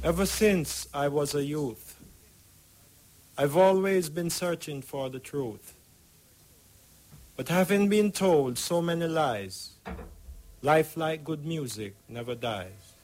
Ever since I was a youth, I've always been searching for the truth. But having been told so many lies, life like good music never dies.